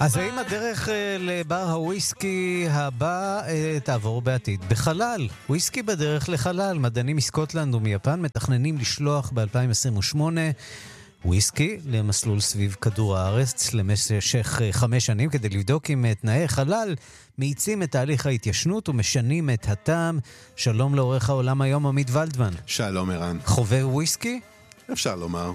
אז האם הדרך לבר הוויסקי הבא תעבור בעתיד בחלל? וויסקי בדרך לחלל. מדענים מסקוטלנד ומיפן מתכננים לשלוח ב-2028 וויסקי למסלול סביב כדור הארץ למשך 5 שנים כדי לבדוק אם תנאי חלל מאיצים את תהליך ההתיישנות ומשנים את הטעם. שלום לעורך העולם היום עמית ולדמן. שלום ערן. חובב וויסקי? אפשר לומר.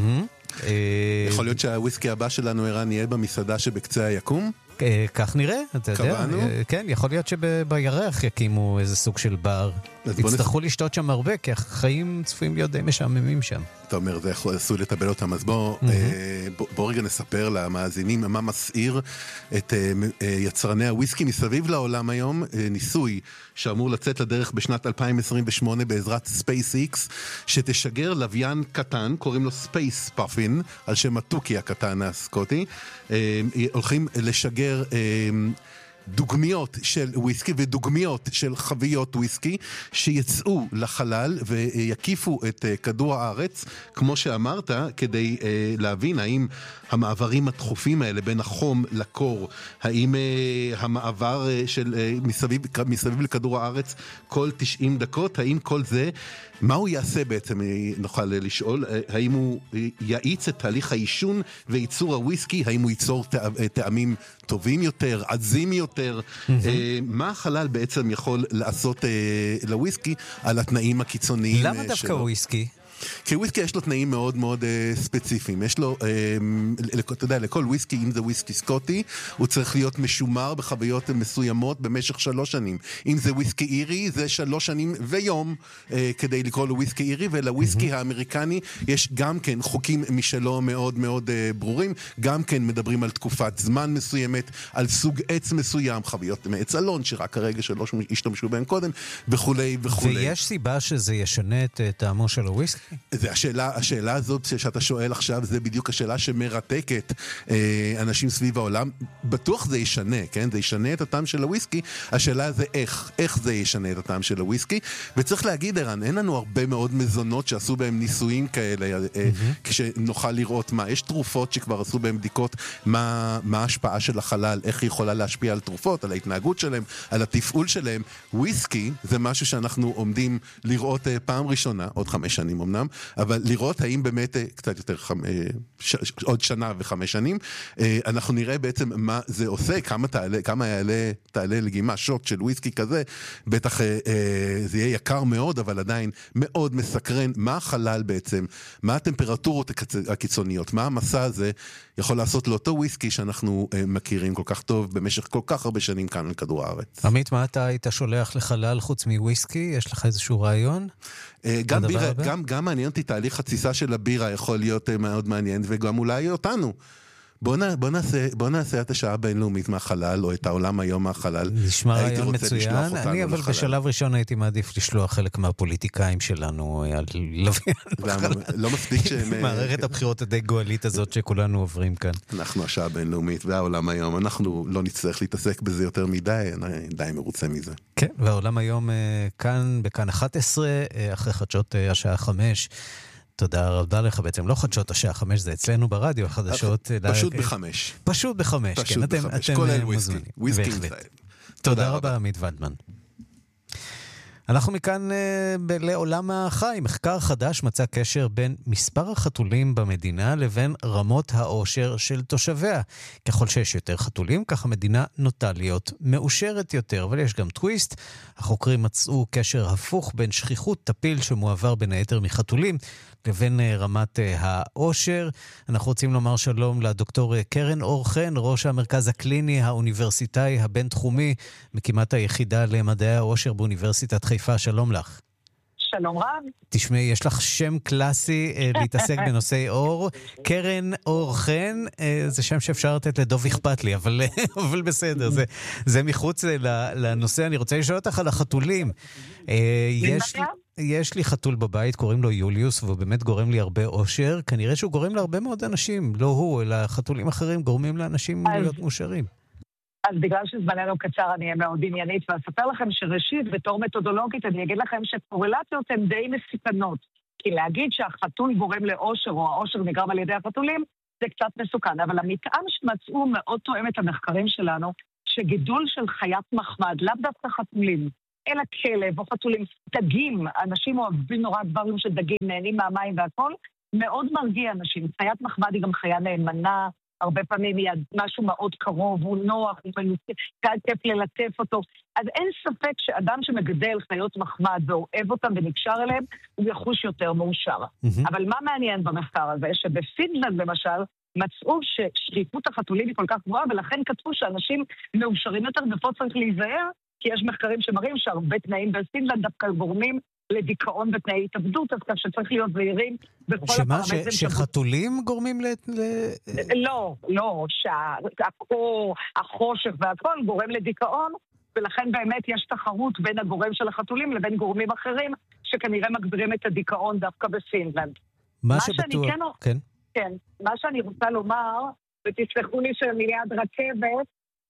יכול להיות שהוויסקי הבא שלנו ערן יהיה במסעדה שבקצה היקום? כך נראה, אתה יודע. קבענו? כן, יכול להיות שבירח יקימו איזה סוג של בר. יצטרכו לשתות שם הרבה, כי החיים צפויים להיות די משעממים שם. אתה אומר, זה עשוי לטבל אותם, אז בוא רגע נספר למאזינים מה מסעיר את יצרני הוויסקי מסביב לעולם היום. ניסוי שאמור לצאת לדרך בשנת 2028 בעזרת SpaceX, שתשגר לוויין קטן, קוראים לו Space Puffin, על שם התוכי הקטן הסקוטי. הולכים לשגר דוגמיות של וויסקי ודוגמיות של חביות וויסקי שיצאו לחלל ויקיפו את כדור הארץ, כמו שאמרת, כדי להבין האם המעברים התכופים האלה בין החום לקור, האם המעבר של מסביב לכדור הארץ כל 90 דקות, האם כל זה, מה הוא יעשה בעצם, נוכל לשאול, האם הוא יאיץ את תהליך האישון וייצור הוויסקי, האם הוא ייצור טעמים טובים יותר, עזים יותר, מה החלל בעצם יכול לעשות לוויסקי על התנאים הקיצוניים שלו? למה דווקא וויסקי? כי וויסקי יש לו תנאים מאוד מאוד ספציפיים. יש לו, אתה יודע, לכל וויסקי, אם זה וויסקי סקוטי, הוא צריך להיות משומר בחוויות מסוימות במשך 3 שנים. אם זה וויסקי אירי, זה 3 שנים ויום כדי לקרוא לו וויסקי אירי, ולוויסקי האמריקני יש גם כן חוקים משלו מאוד מאוד ברורים, גם כן מדברים על תקופת זמן מסוימת, על סוג עץ מסוים, חוויות מעץ אלון, שרק הרגע שלא השתמשו בהם קודם, וכולי וכולי. ויש סיבה שזה ישנה את טעמו של הוויסקי? זה השאלה הזאת שאתה שואל עכשיו, זה בדיוק השאלה שמרתקת אנשים סביב העולם. בטוח זה ישנה, כן? זה ישנה את הטעם של הוויסקי. השאלה זה איך זה ישנה את הטעם של הוויסקי. וצריך להגיד, ערן, אין לנו הרבה מאוד מזונות שעשו בהם ניסויים כאלה, כשנוכל לראות מה. יש תרופות שכבר עשו בהם בדיקות מה ההשפעה של החלל, איך היא יכולה להשפיע על תרופות, על ההתנהגות שלהם, על התפעול שלהם. וויסקי זה משהו שאנחנו עומדים לראות פעם ראשונה, עוד 5 שנים אמנם, אבל לראות האם באמת קצת יותר עוד שנה ו5 שנים, אנחנו נראה בעצם מה זה עושה, כמה תעלה לגימה, שוט של וויסקי כזה, בטח זה יהיה יקר מאוד, אבל עדיין מאוד מסקרן, מה החלל בעצם, מה הטמפרטורות הקיצוניות, מה המסע הזה יכול לעשות לאותו וויסקי שאנחנו מכירים כל כך טוב במשך כל כך הרבה שנים כאן על כדור הארץ. עמית, מה אתה היית שולח לחלל חוץ מוויסקי? יש לך איזשהו רעיון? גם מעניין אותי תהליך התסיסה של הבירה יכול להיות מאוד מעניין, וגם אולי אותנו. בוא נעשה את השעה הבינלאומית מהחלל, או את העולם היום מהחלל. נשמע רעיון מצוין. אני אבל בשלב ראשון הייתי מעדיף לשלוח חלק מהפוליטיקאים שלנו על לוויין. לא מספיק שהם... מערכת הבחירות הדי גואלית הזאת שכולנו עוברים כאן. אנחנו השעה הבינלאומית והעולם היום, אנחנו לא נצטרך להתעסק בזה יותר מדי, אני די מרוצה מזה. כן, והעולם היום כאן, בכאן 11, אחרי חדשות השעה 5, תודה רבה לך, בעצם לא חדשות השעה 5, זה אצלנו ברדיו, החדשות... פשוט ב5. פשוט ב5, כן, אתם מוזמנים. וויסקי ישראל. תודה רבה, עמית ולדמן. אנחנו מכאן לעולם החי. מחקר חדש מצא קשר בין מספר החתולים במדינה לבין רמות האושר של תושביה. ככל שיש יותר חתולים, כך המדינה נוטה להיות מאושרת יותר. אבל יש גם טוויסט. החוקרים מצאו קשר הפוך בין שכיחות טפיל שמועבר בין היתר מחתולים לבין רמת האושר. אנחנו רוצים לומר שלום לדוקטור קרן אור חן, ראש המרכז הקליני האוניברסיטאי הבינתחומי, מקימת היחידה למדעי האושר באוניברסיטת חיפה. שלום לך. שלום רב. תשמעי, יש לך שם קלאסי להתעסק בנושאי אור. קרן אור חן, זה שם שאפשר לתת לדוב אכפת לי, אבל בסדר, זה מחוץ לנושא. אני רוצה לשאול אותך על החתולים. יש לי חתול בבית, קוראים לו יוליוס, והוא באמת גורם לי הרבה אושר. כנראה שהוא גורם להרבה מאוד אנשים, לא הוא, אלא חתולים אחרים גורמים לאנשים להיות מאושרים. אז בגלל שזמננו קצר אני אהיה מאוד עניינית, ואספר לכם שראשית, בתור מתודולוגית, אני אגיד לכם שקורלציות הן די מסוכנות. כי להגיד שהחתול גורם לאושר, או האושר נגרם על ידי החתולים, זה קצת מסוכן. אבל המטעם שמצאו מאוד תואם את המחקרים שלנו, שגידול של חיית מחמד, לאו דווקא חתולים, אלא כלב או חתולים, דגים, אנשים אוהבים נורא דברים של דגים, נהנים מהמים והכל, מאוד מרגיע אנשים. חיית מחמד היא גם חיה נאמנה, הרבה פעמים היא משהו מאוד קרוב, הוא נוח, הוא כיף ללטף אותו. אז אין ספק שאדם שמגדל חיות מחמד ואוהב אותם ונקשר אליהם, הוא יחוש יותר מאושר. אבל מה מעניין במחקר הזה? שבפינלנד למשל, מצאו ששכיחות החתולים היא כל כך גבוהה, ולכן כתבו שאנשים מאושרים יותר, ופה צריך להיזהר, כי יש מחקרים שמראים שהרבה תנאים בפינלנד דווקא גורמים לדיכאון בתנאי התאבדות, אז כך שצריך להיות זהירים בכל הפרמטרים. שחתולים גורמים לא, שהקור, החושך והכל גורם לדיכאון, ולכן באמת יש תחרות בין הגורם של החתולים לבין גורמים אחרים, שכנראה מגבירים את הדיכאון דווקא בפינלנד. מה שבטוח, כן, מה שאני רוצה לומר, ותסלחו לי שמיד רכבת,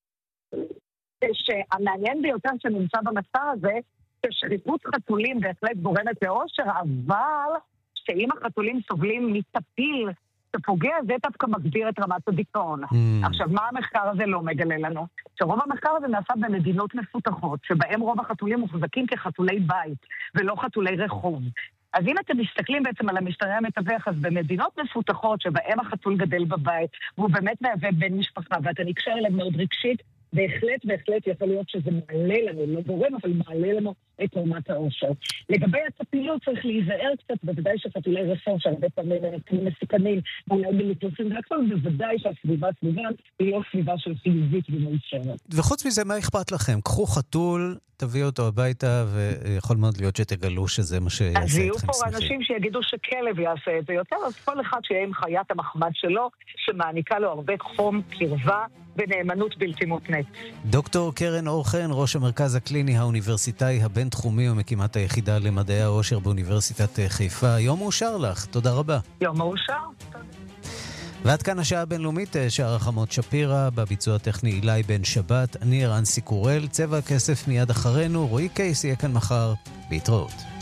שהמעניין ביותר שנמצא במחקר הזה, ששכיחות חתולים בהחלט גורמת לאושר, אבל שאם החתולים סובלים מטפיל שפוגע, זה דווקא מגביר את רמת הדיכאון. עכשיו, מה המחקר הזה לא מגלה לנו? שרוב המחקר הזה נעשה במדינות מפותחות, שבהם רוב החתולים מוחזקים כחתולי בית, ולא חתולי רחוב. אז אם אתם מסתכלים בעצם על המשתנה המתווך, אז במדינות מפותחות שבהם החתול גדל בבית, והוא באמת מהווה בן משפחה, ואתה נקשר אליו מאוד רגשית, בהחלט יכול להיות שזה מעלה לנו, לא גורם, אבל מעלה לנו את רמת האושר. לגבי הטפילות צריך להיזהר קצת, בוודאי שחתולי רחוב, שהרבה פעמים הם מסוכנים, ואולי בלטוסים והכל, בוודאי שהסביבה סביבן היא לא סביבה של חיובית ומאושרת. וחוץ מזה, מה אכפת לכם? קחו חתול, תביאו אותו הביתה, ויכול מאוד להיות שתגלו שזה מה שיעשה אתכם שמחים. אז יהיו פה שמחים. אנשים שיגידו שכלב יעשה את זה יותר, אז כל אחד שיהיה עם חיית המחמד שלו, שמעניקה לו הרבה חום, קרבה, ונאמנות בלתי מותנית. דוקטור קרן אור חן, ראש המרכז הקליני האוניברסיטאי הבינתחומי ומקימת היחידה למדעי העושר באוניברסיטת חיפה. יום מאושר לך, תודה רבה. יום מאושר. ועד כאן השעה הבינלאומית, שער החמות שפירא, בביצוע הטכני אילי בן שבת, אני ערן סיקורל, צבע הכסף מיד אחרינו, רועי קייס יהיה כאן מחר, להתראות.